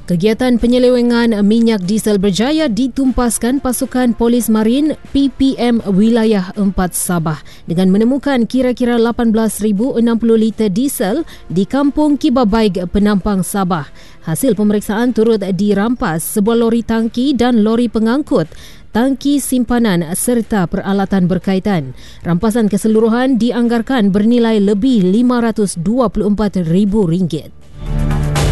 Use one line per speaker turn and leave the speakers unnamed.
Kegiatan penyelewengan minyak diesel berjaya ditumpaskan pasukan Polis Marin PPM Wilayah 4 Sabah dengan menemukan kira-kira 18,060 liter diesel di Kampung Kibabaig, Penampang, Sabah. Hasil pemeriksaan turut dirampas sebuah lori tangki dan lori pengangkut, tangki simpanan serta peralatan berkaitan. Rampasan keseluruhan dianggarkan bernilai lebih RM524,000.